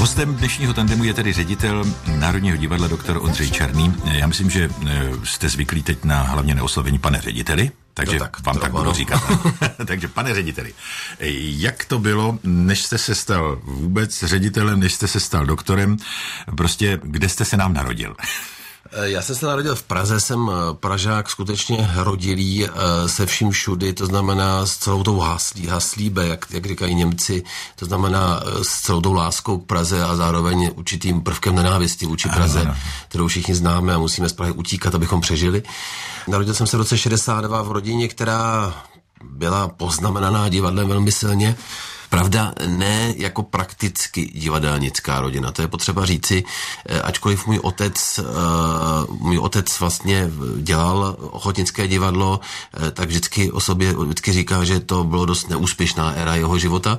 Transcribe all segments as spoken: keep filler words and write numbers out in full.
Hostem dnešního tandemu je tedy ředitel Národního divadla doktor Ondřej Černý. Já myslím, že jste zvyklí teď na hlavně neoslovení pane řediteli, takže no tak, vám tak budu říkat. Takže pane řediteli, jak to bylo, než jste se stal vůbec ředitelem, než jste se stal doktorem, prostě kde jste se nám narodil? Já jsem se narodil v Praze, jsem Pražák skutečně rodilý se vším všudy, to znamená s celou tou haslí, haslíbe, jak, jak říkají Němci, to znamená s celou tou láskou k Praze a zároveň určitým prvkem nenávisti vůči Praze, ano, ano. kterou všichni známe a musíme z Prahy utíkat, abychom přežili. Narodil jsem se v roce šedesát dva v rodině, která byla poznamenaná divadlem velmi silně. Pravda, ne jako prakticky divadelnická rodina, to je potřeba říci, ačkoliv můj otec, můj otec vlastně dělal ochotnické divadlo, tak vždycky o sobě vždycky říká, že to bylo dost neúspěšná éra jeho života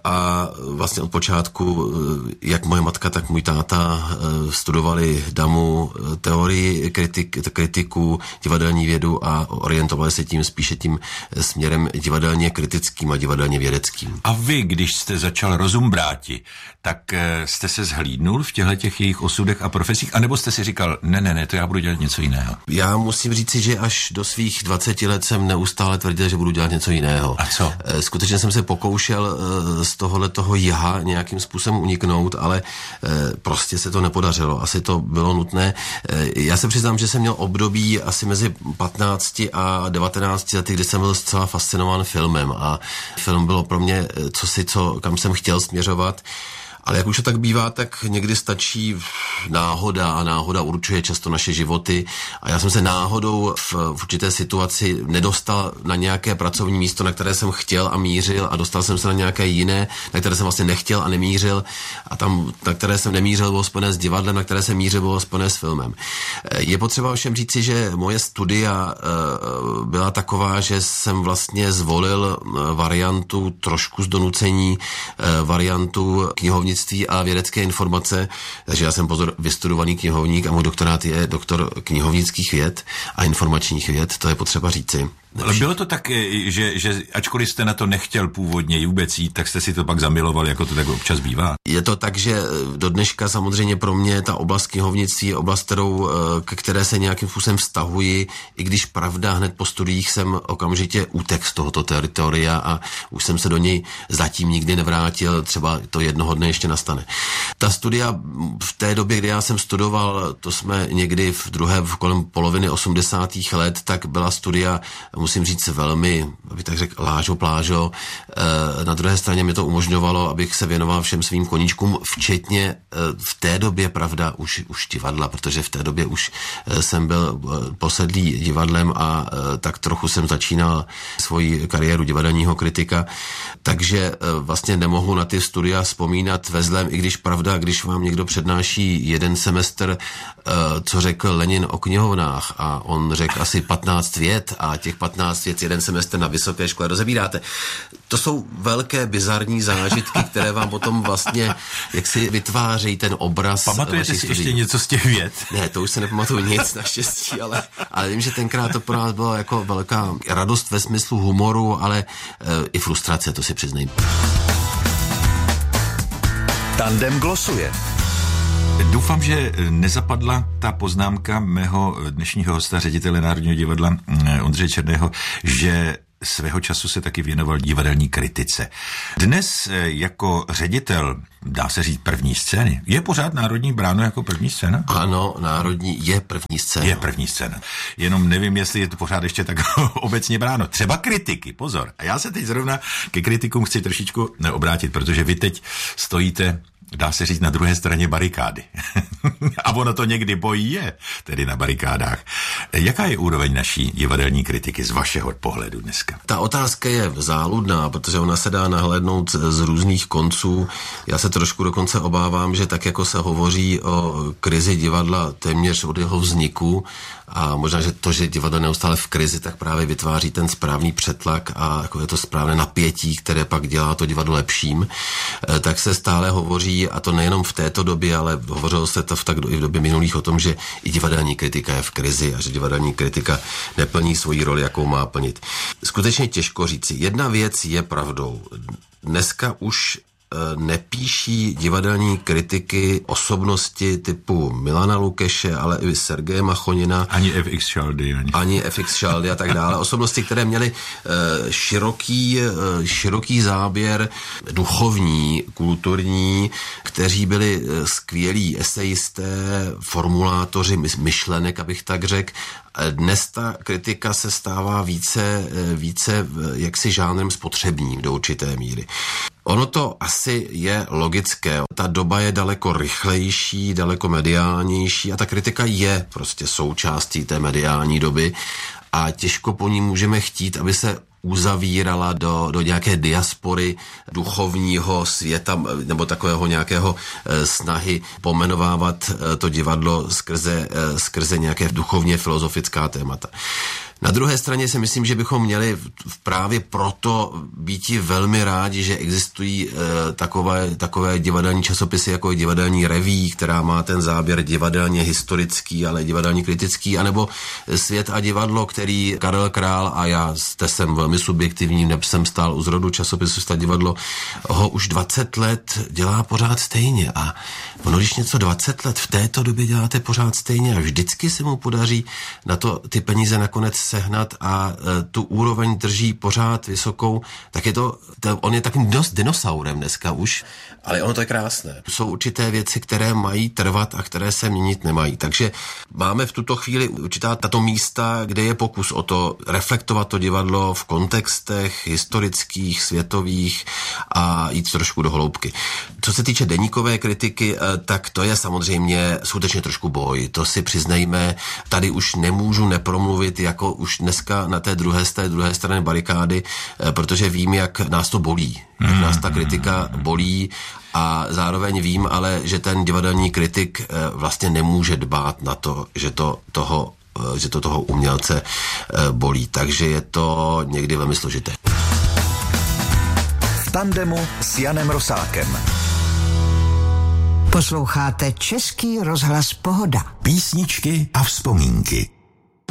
a vlastně od počátku, jak moje matka, tak můj táta studovali damu teorii, kritik, kritiku, divadelní vědu a orientovali se tím spíše tím směrem divadelně kritickým a divadelně vědeckým. A vy, když jste začal rozumbráti, tak jste se zhlídnul v těchto těch jejich osudech a profesích, anebo jste si říkal, ne, ne, ne, to já budu dělat něco jiného? Já musím říci, že až do svých dvaceti let jsem neustále tvrdil, že budu dělat něco jiného. A co? Skutečně jsem se pokoušel z tohohle toho jaha nějakým způsobem uniknout, ale prostě se to nepodařilo. Asi to bylo nutné. Já se přiznám, že jsem měl období asi mezi patnácti a devatenácti lety, kdy jsem byl zcela fascinován filmem a film bylo pro mě co si, co, kam jsem chtěl směřovat. Ale jak už to tak bývá, tak někdy stačí náhoda a náhoda určuje často naše životy a já jsem se náhodou v, v určité situaci nedostal na nějaké pracovní místo, na které jsem chtěl a mířil a dostal jsem se na nějaké jiné, na které jsem vlastně nechtěl a nemířil a tam, na které jsem nemířil, bylo spojené s divadlem, na které jsem mířil, bylo spojené s filmem. Je potřeba všem říci, že moje studia byla taková, že jsem vlastně zvolil variantu trošku z donucení, variantu knihovnictví a vědecké informace, takže já jsem pozor vystudovaný knihovník a můj doktorát je doktor knihovnických věd a informačních věd, to je potřeba říci. Ale bylo to tak, že, že ačkoliv jste na to nechtěl původně vůbec jít, tak jste si to pak zamiloval, jako to tak občas bývá? Je to tak, že do dneška samozřejmě pro mě ta oblast knihovnictví je oblast, kterou, ke které se nějakým způsobem vztahuji, i když pravda hned po studiích jsem okamžitě utek z tohoto teritoria a už jsem se do něj zatím nikdy nevrátil, třeba to jednoho dne ještě nastane. Ta studia v té době, kdy já jsem studoval, to jsme někdy v druhé, v kolem poloviny osmdesátých let, tak byla studia, musím říct, velmi, abych tak řekl, lážo plážo. Na druhé straně mi to umožňovalo, abych se věnoval všem svým koníčkům, včetně v té době, pravda, už, už divadla, protože v té době už jsem byl posedlý divadlem a tak trochu jsem začínal svoji kariéru divadelního kritika, takže vlastně nemohu na ty studia vzpomínat ve zlém, i když pravda, když vám někdo přednáší jeden semestr, co řekl Lenin o knihovnách a on řekl asi patnáct vět a těch patnáct věc jeden semestr na vysoké škole rozebíráte. To jsou velké bizarní zážitky, které vám potom vlastně jak si vytvářejí ten obraz. Pamatujete si ještě něco z těch vět? Ne, to už se nepamatuju nic naštěstí, ale, ale vím, že tenkrát to pro nás bylo jako velká radost ve smyslu humoru, ale e, i frustrace, to si přiznejme. Tandem glosuje. Doufám, že nezapadla ta poznámka mého dnešního hosta, ředitele Národního divadla Ondřeje Černého, že svého času se taky věnoval divadelní kritice. Dnes jako ředitel, dá se říct, první scény, je pořád Národní bráno jako první scéna? Ano, Národní je první scéna. Je první scéna. Jenom nevím, jestli je to pořád ještě tak obecně bráno. Třeba kritiky, pozor. A já se teď zrovna ke kritikům chci trošičku neobrátit, protože vy teď stojíte, dá se říct, na druhé straně barikády. A ono to někdy bojí je, tedy na barikádách. Jaká je úroveň naší divadelní kritiky z vašeho pohledu dneska? Ta otázka je záludná, protože ona se dá nahlédnout z různých konců. Já se trošku dokonce obávám, že tak jako se hovoří o krizi divadla téměř od jeho vzniku a možná, že to, že divadlo neustále v krizi, tak právě vytváří ten správný přetlak a jako je to správné napětí, které pak dělá to divadlo lepším, tak se stále hovoří, a to nejenom v této době, ale hovořilo se to v tak i v době minulých o tom, že i divadelní kritika je v krizi a že divadelní kritika neplní svoji roli, jakou má plnit. Skutečně těžko říci. Jedna věc je pravdou. Dneska už nepíší divadelní kritiky osobnosti typu Milana Lukeše, ale i Sergeje Machonina. Ani F X Šaldy. Ani, ani F X Šaldy a tak dále. Osobnosti, které měly široký, široký záběr duchovní, kulturní, kteří byli skvělí esejisté, formulátoři myšlenek, abych tak řekl. Dnes ta kritika se stává více, více jaksi žánrem spotřebním do určité míry. Ono to asi je logické. Ta doba je daleko rychlejší, daleko mediálnější a ta kritika je prostě součástí té mediální doby a těžko po ní můžeme chtít, aby se uzavírala do, do nějaké diaspory duchovního světa nebo takového nějakého e, snahy pomenovávat e, to divadlo skrze, e, skrze nějaké duchovně filozofická témata. Na druhé straně si myslím, že bychom měli právě proto býti velmi rádi, že existují e, takové, takové divadelní časopisy, jako je divadelní reví, která má ten záběr divadelně historický, ale divadelně kritický, anebo Svět a divadlo, který Karel Král, a já zde jsem velmi subjektivní, neb jsem stál u zrodu časopisu Svět a divadlo, ho už dvacet let dělá pořád stejně. A ono, když něco dvacet let v této době děláte pořád stejně a vždycky se mu podaří na to ty peníze nakonec sehnat a e, tu úroveň drží pořád vysokou, tak je to, to on je takovým dost dinosaurem dneska už, ale ono to je krásné. Jsou určité věci, které mají trvat a které se měnit nemají. Takže máme v tuto chvíli určitá tato místa, kde je pokus o to reflektovat to divadlo v kontextech historických, světových a jít trošku do hloubky. Co se týče deníkové kritiky, e, tak to je samozřejmě skutečně trošku boj. To si přiznejme, tady už nemůžu nepromluvit jako už dneska na té druhé, z té druhé strany barikády, protože vím, jak nás to bolí. Jak nás ta kritika bolí a zároveň vím ale, že ten divadelní kritik vlastně nemůže dbát na to, že to toho, že to toho umělce bolí. Takže je to někdy velmi složité. V tandemu s Janem Rosákem. Posloucháte Český rozhlas Pohoda. Písničky a vzpomínky.